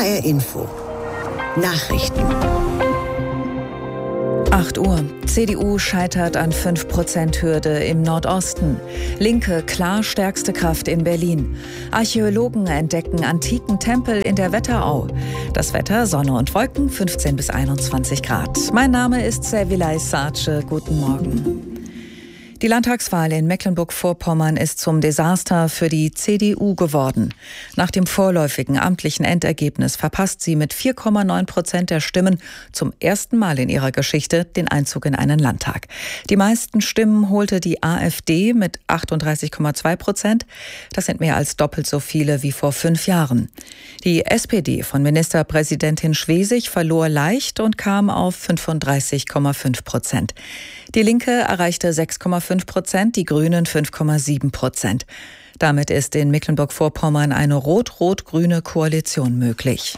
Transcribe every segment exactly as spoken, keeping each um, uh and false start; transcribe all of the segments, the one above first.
R Info Nachrichten. acht Uhr. C D U scheitert an fünf Prozent Hürde im Nordosten. Linke klar stärkste Kraft in Berlin. Archäologen entdecken antiken Tempel in der Wetterau. Das Wetter, Sonne und Wolken, fünfzehn bis einundzwanzig Grad. Mein Name ist Servilay Sace. Guten Morgen. Die Landtagswahl in Mecklenburg-Vorpommern ist zum Desaster für die C D U geworden. Nach dem vorläufigen amtlichen Endergebnis verpasst sie mit vier Komma neun Prozent der Stimmen zum ersten Mal in ihrer Geschichte den Einzug in einen Landtag. Die meisten Stimmen holte die AfD mit achtunddreißig Komma zwei Prozent. Das sind mehr als doppelt so viele wie vor fünf Jahren. Die S P D von Ministerpräsidentin Schwesig verlor leicht und kam auf fünfunddreißig Komma fünf Prozent. Die Linke erreichte sechs Komma fünf Prozent, die Grünen fünf Komma sieben Prozent. Damit ist in Mecklenburg-Vorpommern eine rot-rot-grüne Koalition möglich.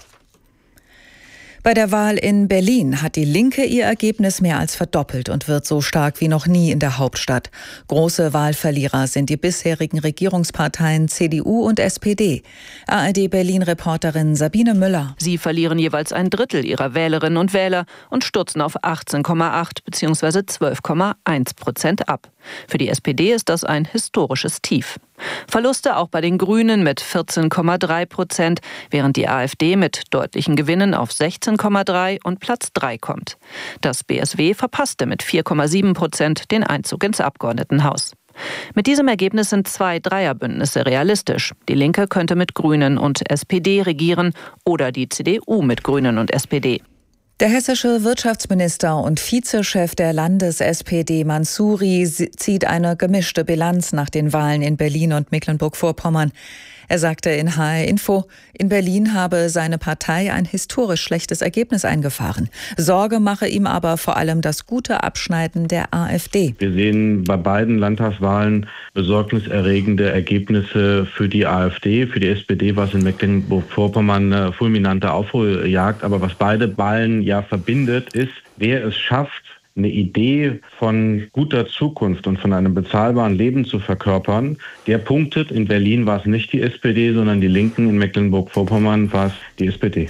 Bei der Wahl in Berlin hat die Linke ihr Ergebnis mehr als verdoppelt und wird so stark wie noch nie in der Hauptstadt. Große Wahlverlierer sind die bisherigen Regierungsparteien C D U und S P D. A R D-Berlin-Reporterin Sabine Müller. Sie verlieren jeweils ein Drittel ihrer Wählerinnen und Wähler und stürzen auf achtzehn Komma acht bzw. zwölf Komma eins Prozent ab. Für die S P D ist das ein historisches Tief. Verluste auch bei den Grünen mit vierzehn Komma drei Prozent, während die AfD mit deutlichen Gewinnen auf sechzehn Komma drei und Platz drei kommt. Das B S W verpasste mit vier Komma sieben Prozent den Einzug ins Abgeordnetenhaus. Mit diesem Ergebnis sind zwei Dreierbündnisse realistisch. Die Linke könnte mit Grünen und S P D regieren oder die C D U mit Grünen und S P D. Der hessische Wirtschaftsminister und Vizechef der Landes-S P D Mansouri zieht eine gemischte Bilanz nach den Wahlen in Berlin und Mecklenburg-Vorpommern. Er sagte in H R Info, in Berlin habe seine Partei ein historisch schlechtes Ergebnis eingefahren. Sorge mache ihm aber vor allem das gute Abschneiden der AfD. Wir sehen bei beiden Landtagswahlen besorgniserregende Ergebnisse für die AfD. Für die S P D war es in Mecklenburg-Vorpommern eine fulminante Aufholjagd. Aber was beide Wahlen ja verbindet, ist, wer es schafft, eine Idee von guter Zukunft und von einem bezahlbaren Leben zu verkörpern, der punktet. In Berlin war es nicht die S P D, sondern die Linken. In Mecklenburg-Vorpommern war es die S P D.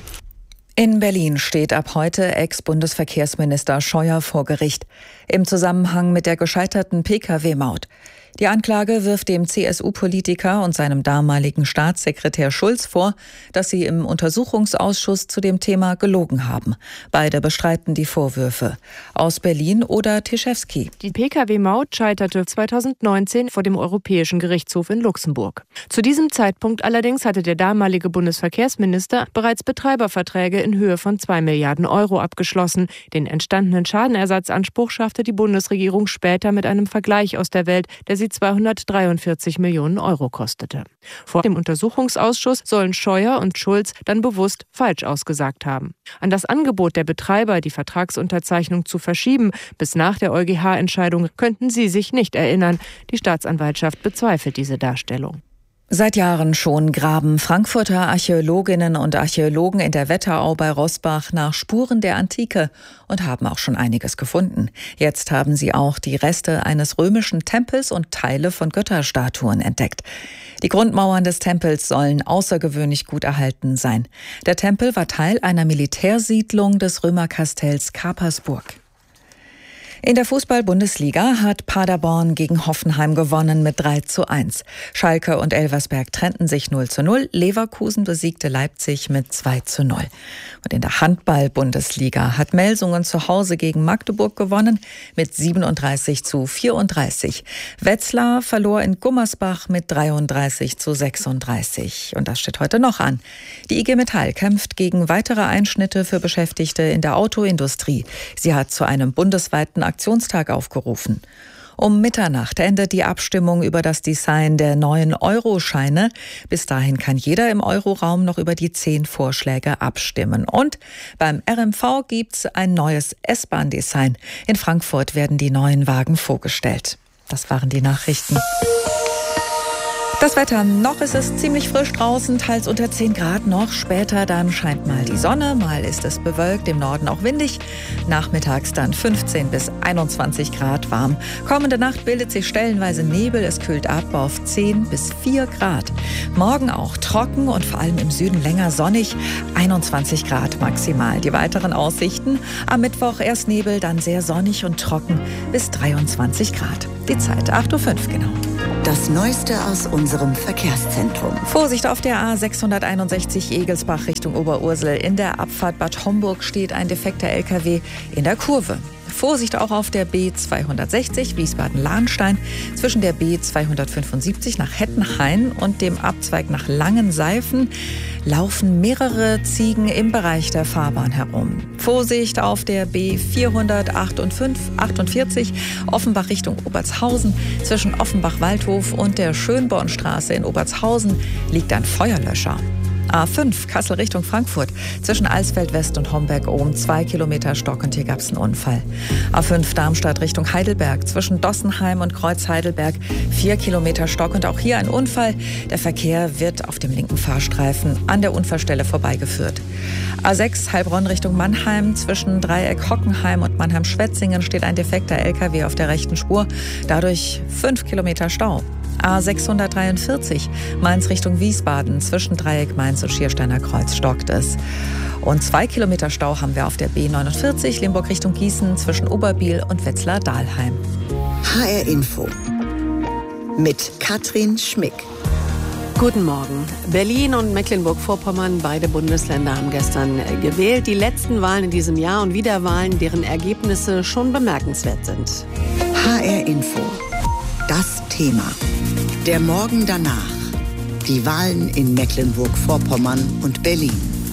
In Berlin steht ab heute Ex-Bundesverkehrsminister Scheuer vor Gericht im Zusammenhang mit der gescheiterten P K W-Maut. Die Anklage wirft dem C S U-Politiker und seinem damaligen Staatssekretär Schulz vor, dass sie im Untersuchungsausschuss zu dem Thema gelogen haben. Beide bestreiten die Vorwürfe. Aus Berlin Oda Tischewski. Die P K W-Maut scheiterte zweitausendneunzehn vor dem Europäischen Gerichtshof in Luxemburg. Zu diesem Zeitpunkt allerdings hatte der damalige Bundesverkehrsminister bereits Betreiberverträge in Höhe von zwei Milliarden Euro abgeschlossen. Den entstandenen Schadenersatzanspruch schaffte die Bundesregierung später mit einem Vergleich aus der Welt, der sie zweihundertdreiundvierzig Millionen Euro kostete. Vor dem Untersuchungsausschuss sollen Scheuer und Schulz dann bewusst falsch ausgesagt haben. An das Angebot der Betreiber, die Vertragsunterzeichnung zu verschieben, bis nach der EuGH-Entscheidung, könnten sie sich nicht erinnern. Die Staatsanwaltschaft bezweifelt diese Darstellung. Seit Jahren schon graben Frankfurter Archäologinnen und Archäologen in der Wetterau bei Roßbach nach Spuren der Antike und haben auch schon einiges gefunden. Jetzt haben sie auch die Reste eines römischen Tempels und Teile von Götterstatuen entdeckt. Die Grundmauern des Tempels sollen außergewöhnlich gut erhalten sein. Der Tempel war Teil einer Militärsiedlung des Römerkastells Kapersburg. In der Fußball-Bundesliga hat Paderborn gegen Hoffenheim gewonnen mit drei zu eins. Schalke und Elversberg trennten sich null zu null. Leverkusen besiegte Leipzig mit zwei zu null. Und in der Handball-Bundesliga hat Melsungen zu Hause gegen Magdeburg gewonnen mit siebenunddreißig zu vierunddreißig. Wetzlar verlor in Gummersbach mit dreiunddreißig zu sechsunddreißig. Und das steht heute noch an. Die I G Metall kämpft gegen weitere Einschnitte für Beschäftigte in der Autoindustrie. Sie hat zu einem bundesweiten Aktionstag aufgerufen. Um Mitternacht endet die Abstimmung über das Design der neuen Euro-Scheine. Bis dahin kann jeder im Euroraum noch über die zehn Vorschläge abstimmen. Und beim R M V gibt's ein neues S-Bahn-Design. In Frankfurt werden die neuen Wagen vorgestellt. Das waren die Nachrichten. Das Wetter, noch ist es ziemlich frisch draußen, teils unter zehn Grad, noch später dann scheint mal die Sonne, mal ist es bewölkt, im Norden auch windig. Nachmittags dann fünfzehn bis einundzwanzig Grad warm. Kommende Nacht bildet sich stellenweise Nebel, es kühlt ab auf zehn bis vier Grad. Morgen auch trocken und vor allem im Süden länger sonnig, einundzwanzig Grad maximal. Die weiteren Aussichten, am Mittwoch erst Nebel, dann sehr sonnig und trocken bis dreiundzwanzig Grad. Die Zeit acht Uhr fünf genau. Das Neueste aus unserem Verkehrszentrum. Vorsicht auf der A sechshunderteinundsechzig Egelsbach Richtung Oberursel. In der Abfahrt Bad Homburg steht ein defekter L K W in der Kurve. Vorsicht auch auf der B zweihundertsechzig Wiesbaden-Lahnstein zwischen der B zweihundertfünfundsiebzig nach Hettenhain und dem Abzweig nach Langenseifen laufen mehrere Ziegen im Bereich der Fahrbahn herum. Vorsicht auf der B vierhundertachtundvierzig Offenbach Richtung Obertshausen zwischen Offenbach-Waldhof und der Schönbornstraße in Obertshausen liegt ein Feuerlöscher. A fünf Kassel Richtung Frankfurt zwischen Alsfeld West und Homberg oben zwei Kilometer stockend, hier gab es einen Unfall. A fünf Darmstadt Richtung Heidelberg zwischen Dossenheim und Kreuz Heidelberg vier Kilometer stockend, auch hier ein Unfall. Der Verkehr wird auf dem linken Fahrstreifen an der Unfallstelle vorbeigeführt. A sechs Heilbronn Richtung Mannheim zwischen Dreieck Hockenheim und Mannheim-Schwetzingen steht ein defekter L K W auf der rechten Spur, dadurch fünf Kilometer Stau. A sechshundertdreiundvierzig Mainz Richtung Wiesbaden zwischen Dreieck Mainz und Schiersteiner Kreuz stockt es. Und zwei Kilometer Stau haben wir auf der B neunundvierzig Limburg Richtung Gießen zwischen Oberbiel und Wetzlar-Dahlheim. H R Info mit Katrin Schmick. Guten Morgen. Berlin und Mecklenburg-Vorpommern, beide Bundesländer, haben gestern gewählt. Die letzten Wahlen in diesem Jahr und Wiederwahlen, deren Ergebnisse schon bemerkenswert sind. H R Info. Das Thema. Der Morgen danach. Die Wahlen in Mecklenburg-Vorpommern und Berlin.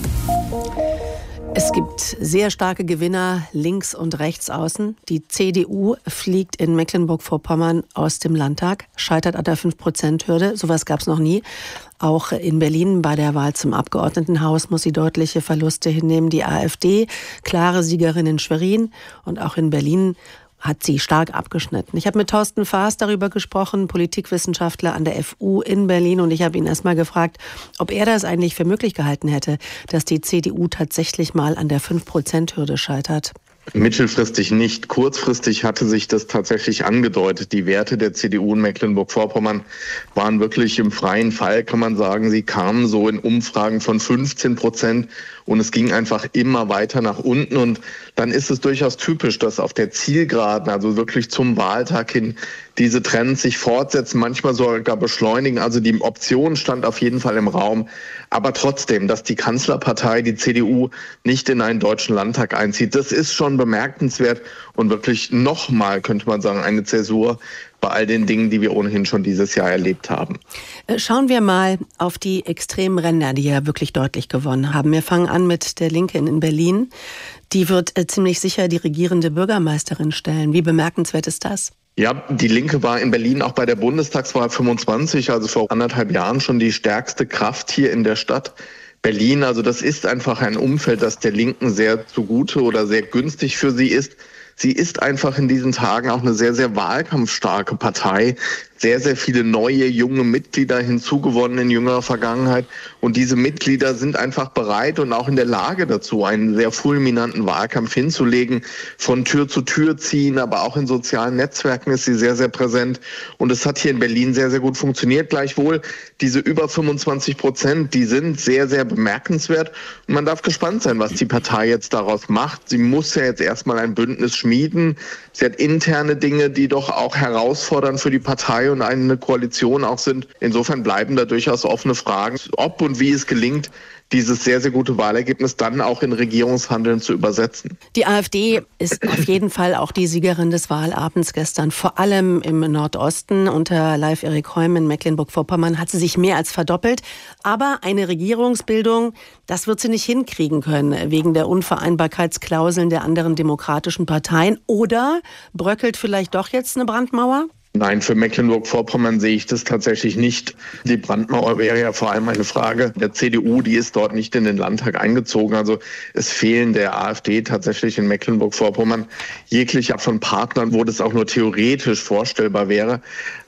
Es gibt sehr starke Gewinner links und rechts außen. Die C D U fliegt in Mecklenburg-Vorpommern aus dem Landtag, scheitert an der fünf Prozent Hürde. Sowas gab es noch nie. Auch in Berlin bei der Wahl zum Abgeordnetenhaus muss sie deutliche Verluste hinnehmen. Die AfD, klare Siegerin in Schwerin, und auch in Berlin hat sie stark abgeschnitten. Ich habe mit Thorsten Faas darüber gesprochen, Politikwissenschaftler an der F U in Berlin, und ich habe ihn erst mal gefragt, ob er das eigentlich für möglich gehalten hätte, dass die C D U tatsächlich mal an der fünf Prozent Hürde scheitert. Mittelfristig nicht. Kurzfristig hatte sich das tatsächlich angedeutet. Die Werte der C D U in Mecklenburg-Vorpommern waren wirklich im freien Fall, kann man sagen. Sie kamen so in Umfragen von fünfzehn Prozent und es ging einfach immer weiter nach unten. Und dann ist es durchaus typisch, dass auf der Zielgeraden, also wirklich zum Wahltag hin, diese Trends sich fortsetzen, manchmal sogar beschleunigen. Also die Option stand auf jeden Fall im Raum. Aber trotzdem, dass die Kanzlerpartei, die C D U, nicht in einen deutschen Landtag einzieht, das ist schon bemerkenswert und wirklich nochmal, könnte man sagen, eine Zäsur bei all den Dingen, die wir ohnehin schon dieses Jahr erlebt haben. Schauen wir mal auf die extremen Ränder, die ja wirklich deutlich gewonnen haben. Wir fangen an mit der Linken in Berlin. Die wird äh, ziemlich sicher die regierende Bürgermeisterin stellen. Wie bemerkenswert ist das? Ja, die Linke war in Berlin auch bei der Bundestagswahl fünfundzwanzig, also vor anderthalb Jahren, schon die stärkste Kraft hier in der Stadt Berlin. Also das ist einfach ein Umfeld, das der Linken sehr zugute oder sehr günstig für sie ist. Sie ist einfach in diesen Tagen auch eine sehr, sehr wahlkampfstarke Partei. Sehr, sehr viele neue, junge Mitglieder hinzugewonnen in jüngerer Vergangenheit. Und diese Mitglieder sind einfach bereit und auch in der Lage dazu, einen sehr fulminanten Wahlkampf hinzulegen, von Tür zu Tür ziehen, aber auch in sozialen Netzwerken ist sie sehr, sehr präsent. Und es hat hier in Berlin sehr, sehr gut funktioniert. Gleichwohl, diese über fünfundzwanzig Prozent, die sind sehr, sehr bemerkenswert. Und man darf gespannt sein, was die Partei jetzt daraus macht. Sie muss ja jetzt erstmal ein Bündnis schmieden. Sie hat interne Dinge, die doch auch herausfordernd für die Partei und eine Koalition auch sind. Insofern bleiben da durchaus offene Fragen, ob und wie es gelingt, dieses sehr, sehr gute Wahlergebnis dann auch in Regierungshandeln zu übersetzen. Die AfD ist auf jeden Fall auch die Siegerin des Wahlabends gestern. Vor allem im Nordosten unter Leif Erik Heum in Mecklenburg-Vorpommern hat sie sich mehr als verdoppelt. Aber eine Regierungsbildung, das wird sie nicht hinkriegen können, wegen der Unvereinbarkeitsklauseln der anderen demokratischen Parteien. Oder bröckelt vielleicht doch jetzt eine Brandmauer? Nein, für Mecklenburg-Vorpommern sehe ich das tatsächlich nicht. Die Brandmauer wäre ja vor allem eine Frage der C D U, die ist dort nicht in den Landtag eingezogen. Also es fehlen der AfD tatsächlich in Mecklenburg-Vorpommern jegliche von Partnern, wo das auch nur theoretisch vorstellbar wäre.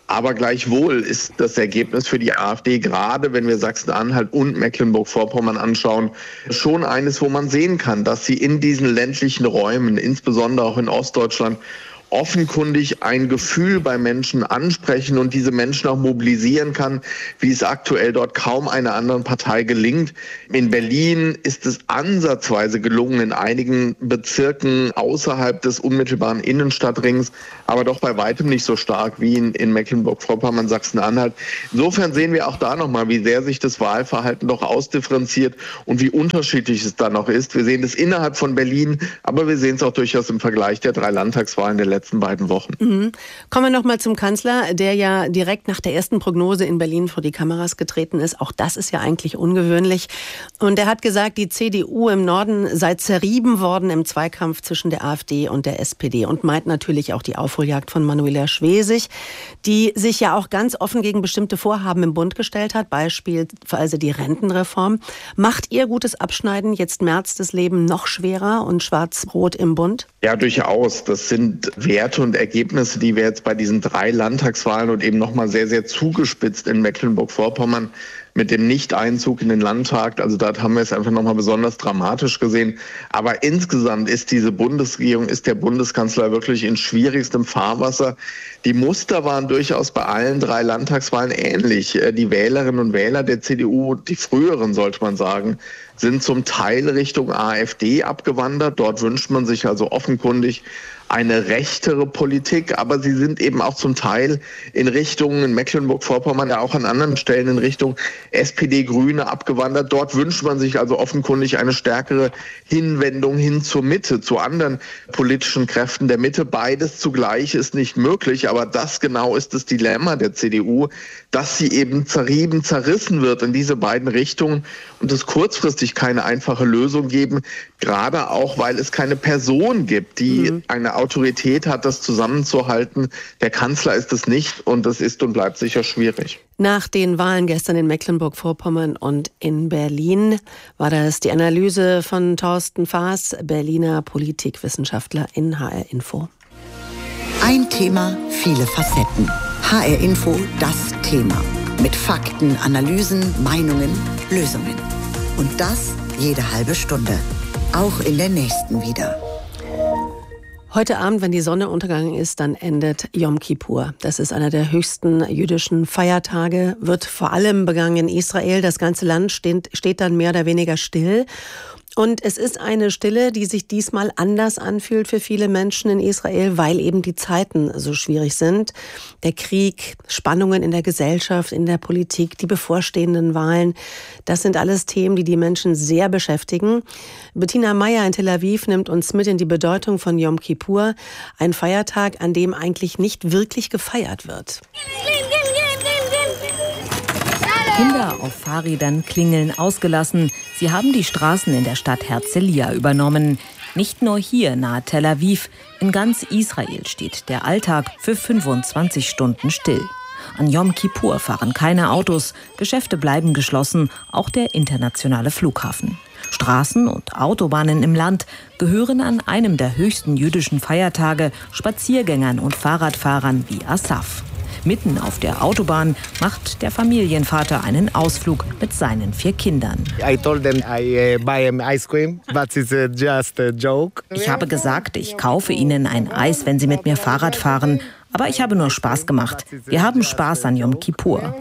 Aber gleichwohl ist das Ergebnis für die AfD, gerade wenn wir Sachsen-Anhalt und Mecklenburg-Vorpommern anschauen, schon eines, wo man sehen kann, dass sie in diesen ländlichen Räumen, insbesondere auch in Ostdeutschland, offenkundig ein Gefühl bei Menschen ansprechen und diese Menschen auch mobilisieren kann, wie es aktuell dort kaum einer anderen Partei gelingt. In Berlin ist es ansatzweise gelungen, in einigen Bezirken außerhalb des unmittelbaren Innenstadtrings, aber doch bei weitem nicht so stark wie in, in Mecklenburg-Vorpommern, Sachsen-Anhalt. Insofern sehen wir auch da nochmal, wie sehr sich das Wahlverhalten doch ausdifferenziert und wie unterschiedlich es da noch ist. Wir sehen es innerhalb von Berlin, aber wir sehen es auch durchaus im Vergleich der drei Landtagswahlen der letzten beiden Wochen. Mhm. Kommen wir noch mal zum Kanzler, der ja direkt nach der ersten Prognose in Berlin vor die Kameras getreten ist. Auch das ist ja eigentlich ungewöhnlich. Und er hat gesagt, die C D U im Norden sei zerrieben worden im Zweikampf zwischen der AfD und der S P D und meint natürlich auch die Aufholjagd von Manuela Schwesig, die sich ja auch ganz offen gegen bestimmte Vorhaben im Bund gestellt hat, beispielsweise die Rentenreform. Macht ihr gutes Abschneiden jetzt Merz das Leben noch schwerer und Schwarz-Rot im Bund? Ja, durchaus. Das sind Werte und Ergebnisse, die wir jetzt bei diesen drei Landtagswahlen und eben nochmal sehr, sehr zugespitzt in Mecklenburg-Vorpommern mit dem Nichteinzug in den Landtag, also dort haben wir es einfach nochmal besonders dramatisch gesehen. Aber insgesamt ist diese Bundesregierung, ist der Bundeskanzler wirklich in schwierigstem Fahrwasser. Die Muster waren durchaus bei allen drei Landtagswahlen ähnlich. Die Wählerinnen und Wähler der C D U, die früheren sollte man sagen, sind zum Teil Richtung AfD abgewandert. Dort wünscht man sich also offenkundig eine rechtere Politik, aber sie sind eben auch zum Teil in Richtung in Mecklenburg-Vorpommern, ja auch an anderen Stellen in Richtung S P D, Grüne abgewandert. Dort wünscht man sich also offenkundig eine stärkere Hinwendung hin zur Mitte, zu anderen politischen Kräften der Mitte. Beides zugleich ist nicht möglich, aber das genau ist das Dilemma der C D U, dass sie eben zerrieben, zerrissen wird in diese beiden Richtungen und es kurzfristig keine einfache Lösung geben, gerade auch, weil es keine Person gibt, die mhm. eine Autorität hat, das zusammenzuhalten. Der Kanzler ist es nicht und das ist und bleibt sicher schwierig. Nach den Wahlen gestern in Mecklenburg-Vorpommern und in Berlin war das die Analyse von Thorsten Faas, Berliner Politikwissenschaftler in H R Info. Ein Thema, viele Facetten. H R Info, das Thema. Mit Fakten, Analysen, Meinungen, Lösungen. Und das jede halbe Stunde. Auch in der nächsten wieder. Heute Abend, wenn die Sonne untergegangen ist, dann endet Yom Kippur. Das ist einer der höchsten jüdischen Feiertage, wird vor allem begangen in Israel. Das ganze Land steht, steht dann mehr oder weniger still. Und es ist eine Stille, die sich diesmal anders anfühlt für viele Menschen in Israel, weil eben die Zeiten so schwierig sind. Der Krieg, Spannungen in der Gesellschaft, in der Politik, die bevorstehenden Wahlen, das sind alles Themen, die die Menschen sehr beschäftigen. Bettina Meyer in Tel Aviv nimmt uns mit in die Bedeutung von Yom Kippur, ein Feiertag, an dem eigentlich nicht wirklich gefeiert wird. Kinder auf Fahrrädern klingeln ausgelassen. Sie haben die Straßen in der Stadt Herzliya übernommen. Nicht nur hier nahe Tel Aviv, in ganz Israel steht der Alltag für fünfundzwanzig Stunden still. An Yom Kippur fahren keine Autos, Geschäfte bleiben geschlossen, auch der internationale Flughafen. Straßen und Autobahnen im Land gehören an einem der höchsten jüdischen Feiertage Spaziergängern und Fahrradfahrern wie Asaf. Mitten auf der Autobahn macht der Familienvater einen Ausflug mit seinen vier Kindern. Ich habe gesagt, ich kaufe ihnen ein Eis, wenn sie mit mir Fahrrad fahren. Aber ich habe nur Spaß gemacht. Wir haben Spaß an Yom Kippur.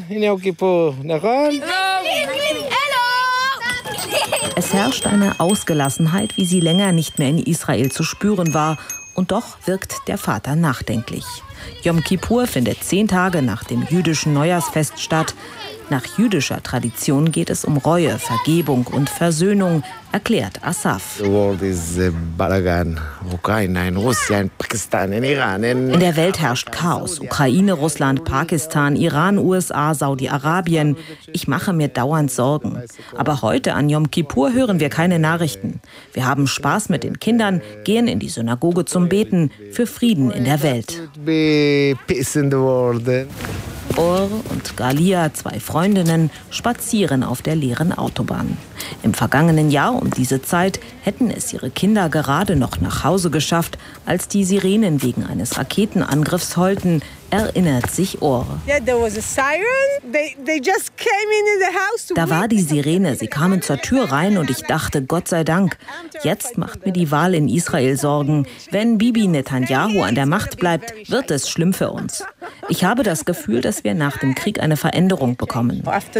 Es herrscht eine Ausgelassenheit, wie sie länger nicht mehr in Israel zu spüren war. Und doch wirkt der Vater nachdenklich. Yom Kippur findet zehn Tage nach dem jüdischen Neujahrsfest statt. Nach jüdischer Tradition geht es um Reue, Vergebung und Versöhnung, erklärt Asaf. In der Welt herrscht Chaos. Ukraine, Russland, Pakistan, Iran, U S A, Saudi-Arabien. Ich mache mir dauernd Sorgen. Aber heute an Yom Kippur hören wir keine Nachrichten. Wir haben Spaß mit den Kindern, gehen in die Synagoge zum Beten für Frieden in der Welt. Or und Galia, zwei Freundinnen, spazieren auf der leeren Autobahn. Im vergangenen Jahr um diese Zeit hätten es ihre Kinder gerade noch nach Hause geschafft, als die Sirenen wegen eines Raketenangriffs heulten, erinnert sich Orr. Da war die Sirene, sie kamen zur Tür rein und ich dachte, Gott sei Dank. Jetzt macht mir die Wahl in Israel Sorgen. Wenn Bibi Netanyahu an der Macht bleibt, wird es schlimm für uns. Ich habe das Gefühl, dass wir nach dem Krieg eine Veränderung bekommen.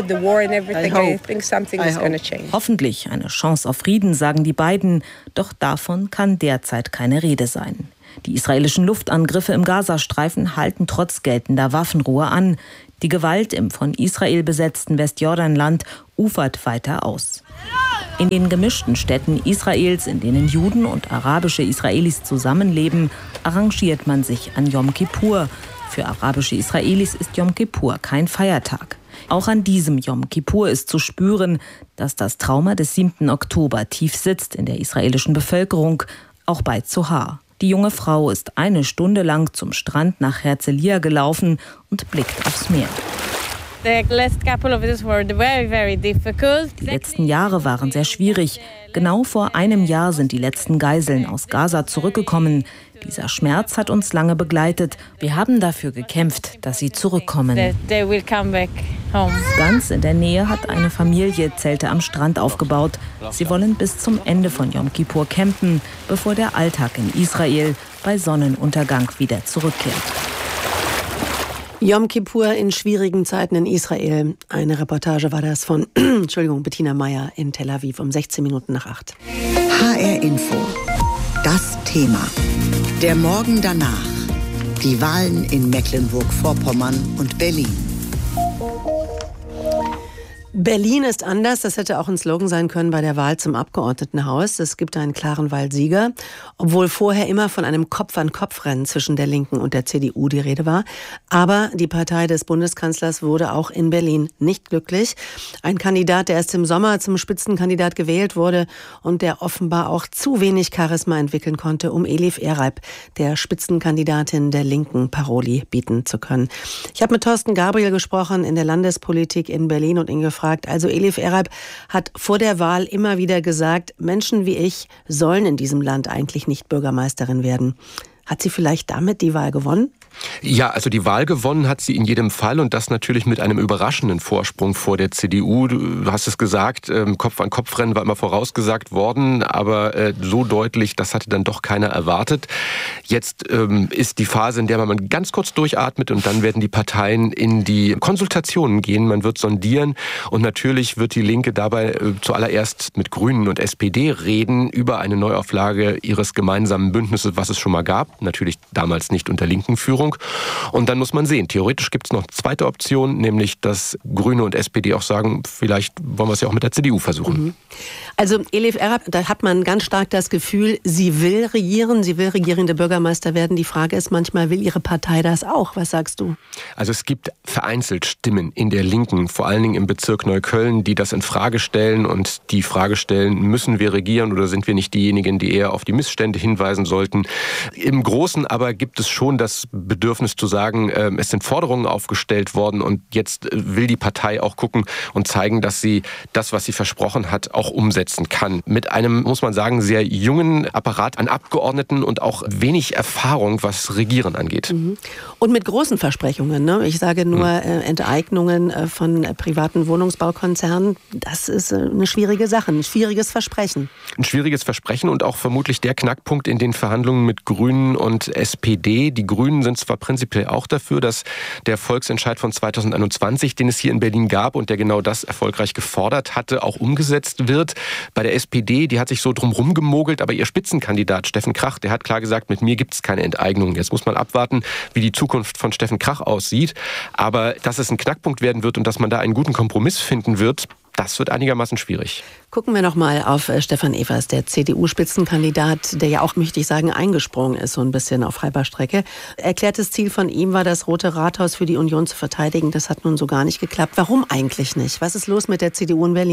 Hoffentlich eine Chance auf Frieden, sagen die beiden. Doch davon kann derzeit keine Rede sein. Die israelischen Luftangriffe im Gazastreifen halten trotz geltender Waffenruhe an. Die Gewalt im von Israel besetzten Westjordanland ufert weiter aus. In den gemischten Städten Israels, in denen Juden und arabische Israelis zusammenleben, arrangiert man sich an Yom Kippur. Für arabische Israelis ist Yom Kippur kein Feiertag. Auch an diesem Yom Kippur ist zu spüren, dass das Trauma des siebten Oktober tief sitzt in der israelischen Bevölkerung, auch bei Zohar. Die junge Frau ist eine Stunde lang zum Strand nach Herzliya gelaufen und blickt aufs Meer. Die letzten Jahre waren sehr schwierig. Genau vor einem Jahr sind die letzten Geiseln aus Gaza zurückgekommen. Dieser Schmerz hat uns lange begleitet. Wir haben dafür gekämpft, dass sie zurückkommen. Ganz in der Nähe hat eine Familie Zelte am Strand aufgebaut. Sie wollen bis zum Ende von Yom Kippur campen, bevor der Alltag in Israel bei Sonnenuntergang wieder zurückkehrt. Yom Kippur in schwierigen Zeiten in Israel. Eine Reportage war das von Entschuldigung, Bettina Meyer in Tel Aviv um sechzehn Minuten nach acht. H R Info. Das Thema. Der Morgen danach. Die Wahlen in Mecklenburg-Vorpommern und Berlin. Berlin ist anders, das hätte auch ein Slogan sein können bei der Wahl zum Abgeordnetenhaus. Es gibt einen klaren Wahlsieger, obwohl vorher immer von einem Kopf-an-Kopf-Rennen zwischen der Linken und der C D U die Rede war. Aber die Partei des Bundeskanzlers wurde auch in Berlin nicht glücklich. Ein Kandidat, der erst im Sommer zum Spitzenkandidat gewählt wurde und der offenbar auch zu wenig Charisma entwickeln konnte, um Elif Eralp, der Spitzenkandidatin der Linken, Paroli bieten zu können. Ich habe mit Thorsten Gabriel gesprochen in der Landespolitik in Berlin und ihn gefragt, also Elif Eralp hat vor der Wahl immer wieder gesagt, Menschen wie ich sollen in diesem Land eigentlich nicht Bürgermeisterin werden. Hat sie vielleicht damit die Wahl gewonnen? Ja, also die Wahl gewonnen hat sie in jedem Fall und das natürlich mit einem überraschenden Vorsprung vor der C D U. Du hast es gesagt, Kopf-an-Kopf-Rennen war immer vorausgesagt worden, aber so deutlich, das hatte dann doch keiner erwartet. Jetzt ähm, ist die Phase, in der man ganz kurz durchatmet und dann werden die Parteien in die Konsultationen gehen. Man wird sondieren und natürlich wird die Linke dabei äh, zuallererst mit Grünen und S P D reden über eine Neuauflage ihres gemeinsamen Bündnisses, was es schon mal gab. Natürlich damals nicht unter Linkenführung. Und dann muss man sehen, theoretisch gibt es noch eine zweite Option, nämlich dass Grüne und S P D auch sagen, vielleicht wollen wir es ja auch mit der C D U versuchen. Mhm. Also Elif Eralp, da hat man ganz stark das Gefühl, sie will regieren, sie will regierende Bürgermeister werden. Die Frage ist manchmal, will ihre Partei das auch? Was sagst du? Also es gibt vereinzelt Stimmen in der Linken, vor allen Dingen im Bezirk Neukölln, die das in Frage stellen und die Frage stellen, müssen wir regieren oder sind wir nicht diejenigen, die eher auf die Missstände hinweisen sollten? Im Großen aber gibt es schon das Bedürfnis zu sagen, es sind Forderungen aufgestellt worden und jetzt will die Partei auch gucken und zeigen, dass sie das, was sie versprochen hat, auch umsetzen kann. Mit einem, muss man sagen, sehr jungen Apparat an Abgeordneten und auch wenig Erfahrung, was Regieren angeht. Und mit großen Versprechungen, ne? Ich sage nur äh, Enteignungen äh, von äh, privaten Wohnungsbaukonzernen, das ist äh, eine schwierige Sache, ein schwieriges Versprechen. Ein schwieriges Versprechen und auch vermutlich der Knackpunkt in den Verhandlungen mit Grünen und S P D. Die Grünen sind zwar prinzipiell auch dafür, dass der Volksentscheid von zweitausendeinundzwanzig, den es hier in Berlin gab und der genau das erfolgreich gefordert hatte, auch umgesetzt wird. Bei der S P D, die hat sich so drumherum gemogelt, aber ihr Spitzenkandidat Steffen Krach, der hat klar gesagt, mit mir gibt es keine Enteignung. Jetzt muss man abwarten, wie die Zukunft von Steffen Krach aussieht. Aber dass es ein Knackpunkt werden wird und dass man da einen guten Kompromiss finden wird, das wird einigermaßen schwierig. Gucken wir noch mal auf Stefan Evers, der C D U-Spitzenkandidat, der ja auch, möchte ich sagen, eingesprungen ist, so ein bisschen auf halber Strecke. Erklärtes Ziel von ihm war, das Rote Rathaus für die Union zu verteidigen. Das hat nun so gar nicht geklappt. Warum eigentlich nicht? Was ist los mit der C D U in Berlin?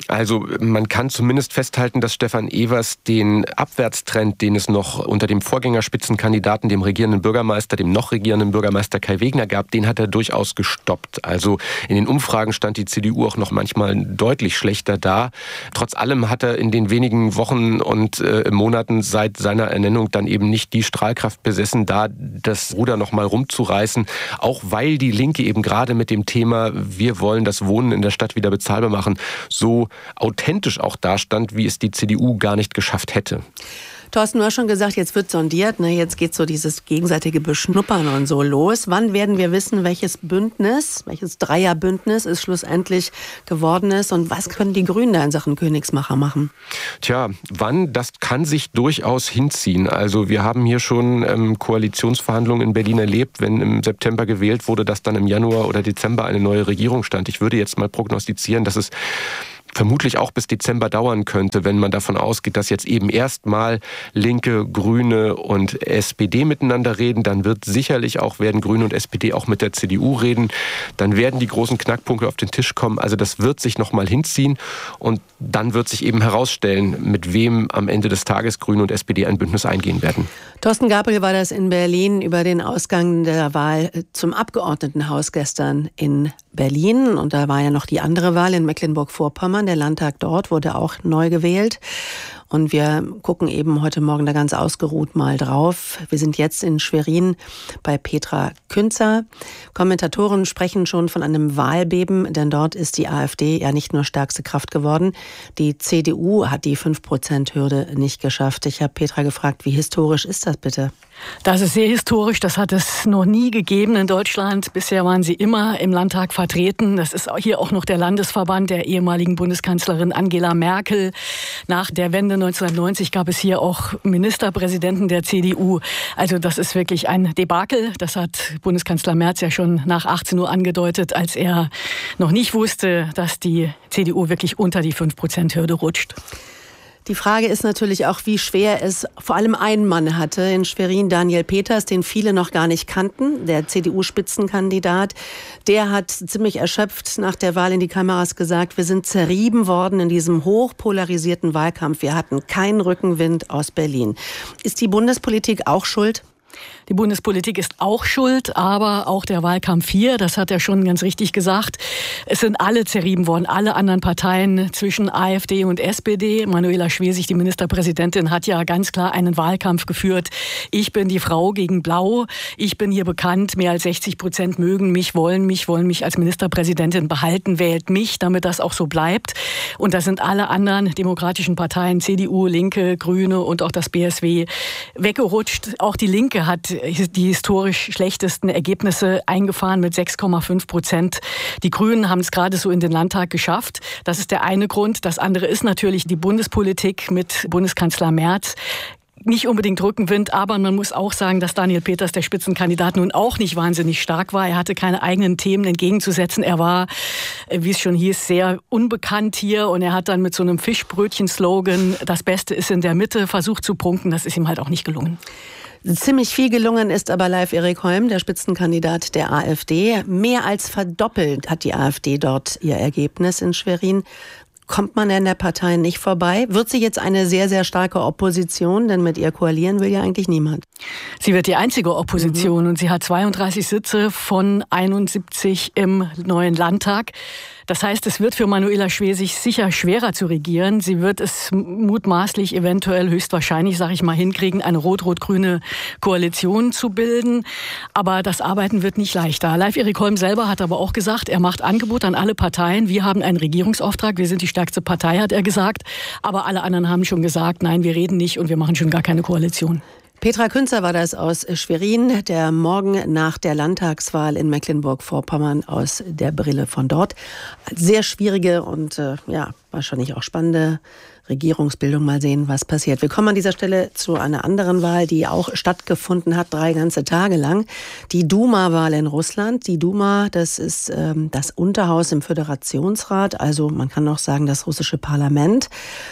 Also man kann zumindest festhalten, dass Stefan Evers den Abwärtstrend, den es noch unter dem Vorgängerspitzenkandidaten, dem regierenden Bürgermeister, dem noch regierenden Bürgermeister Kai Wegner gab, den hat er durchaus gestoppt. Also in den Umfragen stand die C D U auch noch manchmal deutlich schlechter da. Trotz allem hat er in den wenigen Wochen und äh, Monaten seit seiner Ernennung dann eben nicht die Strahlkraft besessen, da das Ruder noch mal rumzureißen, auch weil die Linke eben gerade mit dem Thema, wir wollen das Wohnen in der Stadt wieder bezahlbar machen, so authentisch auch dastand, wie es die C D U gar nicht geschafft hätte. Thorsten, du hast schon gesagt, jetzt wird sondiert, ne? Jetzt geht so dieses gegenseitige Beschnuppern und so los. Wann werden wir wissen, welches Bündnis, welches Dreierbündnis es schlussendlich geworden ist und was können die Grünen da in Sachen Königsmacher machen? Tja, wann, das kann sich durchaus hinziehen. Also wir haben hier schon ähm, Koalitionsverhandlungen in Berlin erlebt, wenn im September gewählt wurde, dass dann im Januar oder Dezember eine neue Regierung stand. Ich würde jetzt mal prognostizieren, dass es vermutlich auch bis Dezember dauern könnte, wenn man davon ausgeht, dass jetzt eben erstmal Linke, Grüne und S P D miteinander reden. Dann wird sicherlich auch, werden Grüne und S P D auch mit der C D U reden. Dann werden die großen Knackpunkte auf den Tisch kommen. Also das wird sich nochmal hinziehen und dann wird sich eben herausstellen, mit wem am Ende des Tages Grüne und S P D ein Bündnis eingehen werden. Thorsten Gabriel war das in Berlin über den Ausgang der Wahl zum Abgeordnetenhaus gestern in Berlin. Und da war ja noch die andere Wahl in Mecklenburg-Vorpommern. Der Landtag dort wurde auch neu gewählt. Und wir gucken eben heute Morgen da ganz ausgeruht mal drauf. Wir sind jetzt in Schwerin bei Petra Künzer. Kommentatoren sprechen schon von einem Wahlbeben, denn dort ist die AfD ja nicht nur stärkste Kraft geworden. Die C D U hat die fünf Prozent Hürde nicht geschafft. Ich habe Petra gefragt, wie historisch ist das bitte? Das ist sehr historisch. Das hat es noch nie gegeben in Deutschland. Bisher waren sie immer im Landtag vertreten. Das ist hier auch noch der Landesverband der ehemaligen Bundeskanzlerin Angela Merkel. Nach der Wende neunzehnhundertneunzig gab es hier auch Ministerpräsidenten der C D U. Also das ist wirklich ein Debakel. Das hat Bundeskanzler Merz ja schon nach achtzehn Uhr angedeutet, als er noch nicht wusste, dass die C D U wirklich unter die fünf Prozent Hürde rutscht. Die Frage ist natürlich auch, wie schwer es vor allem ein Mann hatte in Schwerin, Daniel Peters, den viele noch gar nicht kannten, der C D U-Spitzenkandidat. Der hat ziemlich erschöpft nach der Wahl in die Kameras gesagt, wir sind zerrieben worden in diesem hochpolarisierten Wahlkampf. Wir hatten keinen Rückenwind aus Berlin. Ist die Bundespolitik auch schuld? Die Bundespolitik ist auch schuld, aber auch der Wahlkampf hier, das hat er schon ganz richtig gesagt. Es sind alle zerrieben worden, alle anderen Parteien zwischen AfD und S P D. Manuela Schwesig, die Ministerpräsidentin, hat ja ganz klar einen Wahlkampf geführt. Ich bin die Frau gegen Blau. Ich bin hier bekannt. Mehr als sechzig Prozent mögen mich, wollen mich, wollen mich als Ministerpräsidentin behalten. Wählt mich, damit das auch so bleibt. Und da sind alle anderen demokratischen Parteien, C D U, Linke, Grüne und auch das B S W, weggerutscht. Auch die Linke hat die historisch schlechtesten Ergebnisse eingefahren mit sechs Komma fünf Prozent. Die Grünen haben es gerade so in den Landtag geschafft. Das ist der eine Grund. Das andere ist natürlich die Bundespolitik mit Bundeskanzler Merz. Nicht unbedingt Rückenwind, aber man muss auch sagen, dass Daniel Peters, der Spitzenkandidat, nun auch nicht wahnsinnig stark war. Er hatte keine eigenen Themen entgegenzusetzen. Er war, wie es schon hieß, sehr unbekannt hier und er hat dann mit so einem Fischbrötchen-Slogan, das Beste ist in der Mitte, versucht zu prunken. Das ist ihm halt auch nicht gelungen. Ziemlich viel gelungen ist aber Leif Erik Holm, der Spitzenkandidat der AfD. Mehr als verdoppelt hat die AfD dort ihr Ergebnis in Schwerin. Kommt man an der Partei nicht vorbei? Wird sie jetzt eine sehr, sehr starke Opposition? Denn mit ihr koalieren will ja eigentlich niemand. Sie wird die einzige Opposition mhm. und sie hat zweiunddreißig Sitze von einundsiebzig im neuen Landtag. Das heißt, es wird für Manuela Schwesig sicher schwerer zu regieren. Sie wird es mutmaßlich, eventuell, höchstwahrscheinlich, sage ich mal, hinkriegen, eine rot-rot-grüne Koalition zu bilden. Aber das Arbeiten wird nicht leichter. Leif Erik Holm selber hat aber auch gesagt, er macht Angebot an alle Parteien. Wir haben einen Regierungsauftrag, wir sind die stärkste Partei, hat er gesagt. Aber alle anderen haben schon gesagt, nein, wir reden nicht und wir machen schon gar keine Koalition. Petra Künzer war das aus Schwerin, der Morgen nach der Landtagswahl in Mecklenburg-Vorpommern aus der Brille von dort. Sehr schwierige und äh, ja, wahrscheinlich auch spannende Regierungsbildung. Mal sehen, was passiert. Wir kommen an dieser Stelle zu einer anderen Wahl, die auch stattgefunden hat, drei ganze Tage lang. Die Duma-Wahl in Russland. Die Duma, das ist ähm, das Unterhaus im Föderationsrat, also man kann auch sagen, das russische Parlament.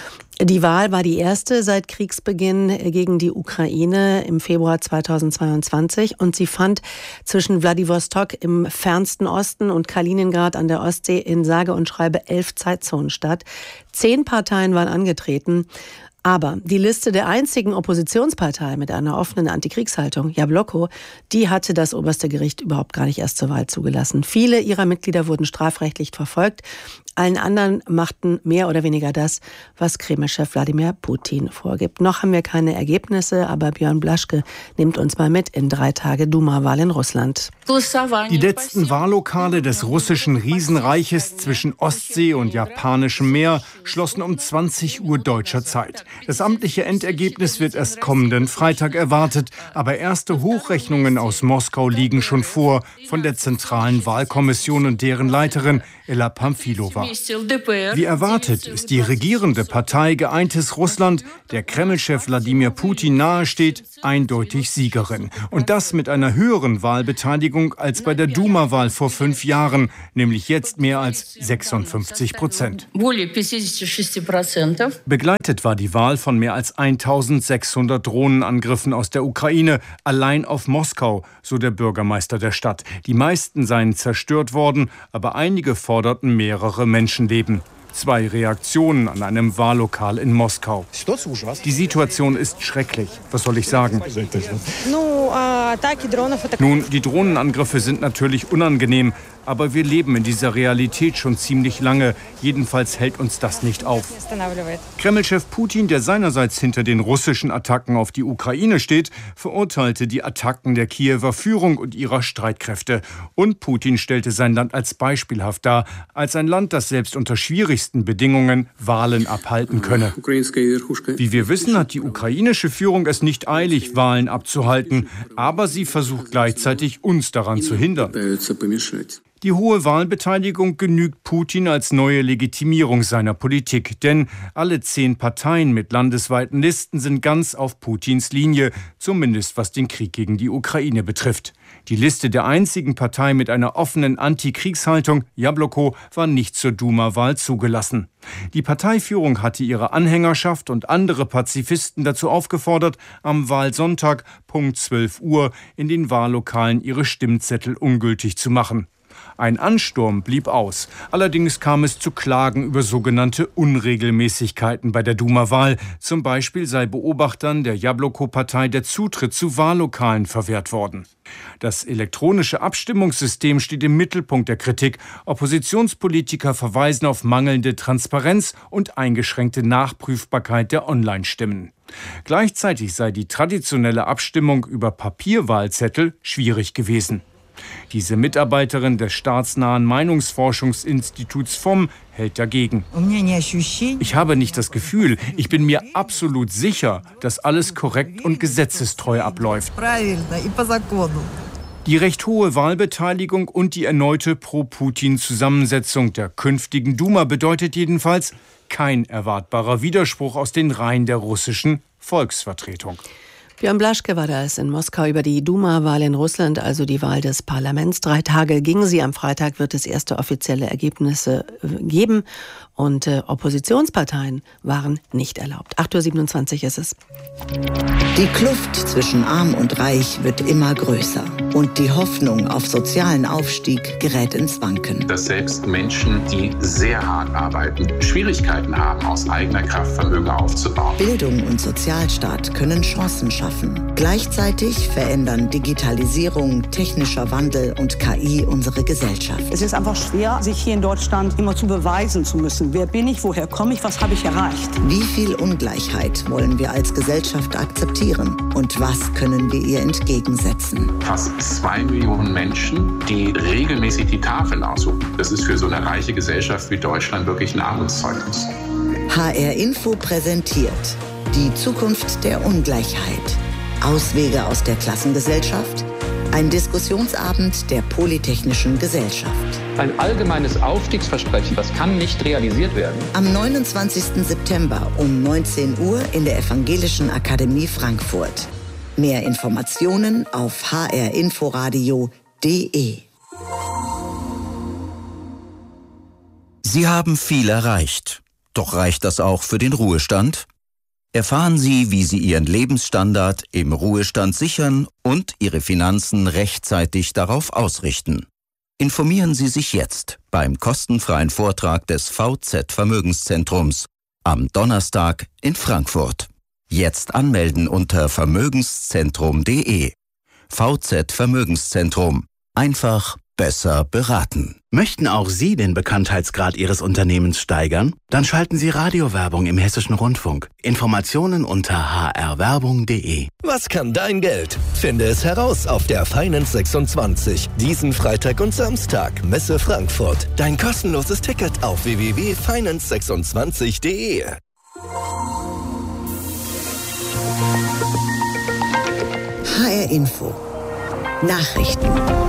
Die Wahl war die erste seit Kriegsbeginn gegen die Ukraine im Februar zweitausendzweiundzwanzig und sie fand zwischen Wladiwostok im fernsten Osten und Kaliningrad an der Ostsee in sage und schreibe elf Zeitzonen statt. Zehn Parteien waren angetreten. Aber die Liste der einzigen Oppositionspartei mit einer offenen Antikriegshaltung, Jabloko, die hatte das oberste Gericht überhaupt gar nicht erst zur Wahl zugelassen. Viele ihrer Mitglieder wurden strafrechtlich verfolgt. Allen anderen machten mehr oder weniger das, was Kreml-Chef Wladimir Putin vorgibt. Noch haben wir keine Ergebnisse, aber Björn Blaschke nimmt uns mal mit in drei Tage Duma-Wahl in Russland. Die letzten Wahllokale des russischen Riesenreiches zwischen Ostsee und Japanischem Meer schlossen um zwanzig Uhr deutscher Zeit. Das amtliche Endergebnis wird erst kommenden Freitag erwartet, aber erste Hochrechnungen aus Moskau liegen schon vor, von der Zentralen Wahlkommission und deren Leiterin Ella Pamfilova. Wie erwartet ist die regierende Partei Geeintes Russland, der Kreml-Chef Wladimir Putin nahesteht, eindeutig Siegerin. Und das mit einer höheren Wahlbeteiligung als bei der Duma-Wahl vor fünf Jahren, nämlich jetzt mehr als sechsundfünfzig Prozent. Begleitet war die Wahl von mehr als eintausendsechshundert Drohnenangriffen aus der Ukraine, allein auf Moskau, so der Bürgermeister der Stadt. Die meisten seien zerstört worden, aber einige forderten mehrere Menschenleben. Zwei Reaktionen an einem Wahllokal in Moskau. Die Situation ist schrecklich. Was soll ich sagen? Nun, die Drohnenangriffe sind natürlich unangenehm, aber wir leben in dieser Realität schon ziemlich lange. Jedenfalls hält uns das nicht auf. Kreml-Chef Putin, der seinerseits hinter den russischen Attacken auf die Ukraine steht, verurteilte die Attacken der Kiewer Führung und ihrer Streitkräfte. Und Putin stellte sein Land als beispielhaft dar, als ein Land, das selbst unter schwierigsten Bedingungen Wahlen abhalten könne. Wie wir wissen, hat die ukrainische Führung es nicht eilig, Wahlen abzuhalten, aber sie versucht gleichzeitig, uns daran zu hindern. Die hohe Wahlbeteiligung genügt Putin als neue Legitimierung seiner Politik. Denn alle zehn Parteien mit landesweiten Listen sind ganz auf Putins Linie, zumindest was den Krieg gegen die Ukraine betrifft. Die Liste der einzigen Partei mit einer offenen Antikriegshaltung, Jabloko, war nicht zur Duma-Wahl zugelassen. Die Parteiführung hatte ihre Anhängerschaft und andere Pazifisten dazu aufgefordert, am Wahlsonntag Punkt zwölf Uhr in den Wahllokalen ihre Stimmzettel ungültig zu machen. Ein Ansturm blieb aus. Allerdings kam es zu Klagen über sogenannte Unregelmäßigkeiten bei der Duma-Wahl. Zum Beispiel sei Beobachtern der Jabloko-Partei der Zutritt zu Wahllokalen verwehrt worden. Das elektronische Abstimmungssystem steht im Mittelpunkt der Kritik. Oppositionspolitiker verweisen auf mangelnde Transparenz und eingeschränkte Nachprüfbarkeit der Online-Stimmen. Gleichzeitig sei die traditionelle Abstimmung über Papierwahlzettel schwierig gewesen. Diese Mitarbeiterin des staatsnahen Meinungsforschungsinstituts F O M hält dagegen. Ich habe nicht das Gefühl, ich bin mir absolut sicher, dass alles korrekt und gesetzestreu abläuft. Die recht hohe Wahlbeteiligung und die erneute Pro-Putin-Zusammensetzung der künftigen Duma bedeutet jedenfalls kein erwartbarer Widerspruch aus den Reihen der russischen Volksvertretung. Björn Blaschke war das in Moskau über die Duma-Wahl in Russland, also die Wahl des Parlaments. Drei Tage ging sie. Am Freitag wird es erste offizielle Ergebnisse geben. Und äh, Oppositionsparteien waren nicht erlaubt. acht Uhr siebenundzwanzig ist es. Die Kluft zwischen Arm und Reich wird immer größer. Und die Hoffnung auf sozialen Aufstieg gerät ins Wanken. Dass selbst Menschen, die sehr hart arbeiten, Schwierigkeiten haben, aus eigener Kraft Vermögen aufzubauen. Bildung und Sozialstaat können Chancen schaffen. Gleichzeitig verändern Digitalisierung, technischer Wandel und K I unsere Gesellschaft. Es ist einfach schwer, sich hier in Deutschland immer zu beweisen zu müssen. Wer bin ich, woher komme ich, was habe ich erreicht? Wie viel Ungleichheit wollen wir als Gesellschaft akzeptieren? Und was können wir ihr entgegensetzen? Fast zwei Millionen Menschen, die regelmäßig die Tafeln aussuchen. Das ist für so eine reiche Gesellschaft wie Deutschland wirklich ein Armutszeugnis. H R Info präsentiert die Zukunft der Ungleichheit. Auswege aus der Klassengesellschaft? Ein Diskussionsabend der Polytechnischen Gesellschaft. Ein allgemeines Aufstiegsversprechen, das kann nicht realisiert werden. Am neunundzwanzigsten September um neunzehn Uhr in der Evangelischen Akademie Frankfurt. Mehr Informationen auf h r inforadio punkt de. Sie haben viel erreicht. Doch reicht das auch für den Ruhestand? Erfahren Sie, wie Sie Ihren Lebensstandard im Ruhestand sichern und Ihre Finanzen rechtzeitig darauf ausrichten. Informieren Sie sich jetzt beim kostenfreien Vortrag des V Z Vermögenszentrums am Donnerstag in Frankfurt. Jetzt anmelden unter vermögenszentrum punkt de. V Z Vermögenszentrum. Einfach besser beraten. Möchten auch Sie den Bekanntheitsgrad Ihres Unternehmens steigern? Dann schalten Sie Radiowerbung im Hessischen Rundfunk. Informationen unter h r werbung punkt de. Was kann dein Geld? Finde es heraus auf der Finance sechsundzwanzig. Diesen Freitag und Samstag, Messe Frankfurt. Dein kostenloses Ticket auf w w w punkt finance sechsundzwanzig punkt de. H R Info. Nachrichten.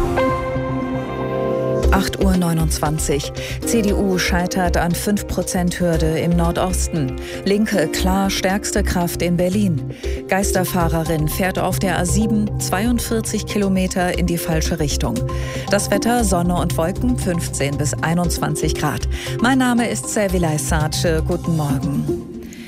acht Uhr neunundzwanzig. C D U scheitert an fünf Prozent Hürde im Nordosten. Linke klar stärkste Kraft in Berlin. Geisterfahrerin fährt auf der A sieben zweiundvierzig Kilometer in die falsche Richtung. Das Wetter, Sonne und Wolken, fünfzehn bis einundzwanzig Grad. Mein Name ist Servilay Sace. Guten Morgen.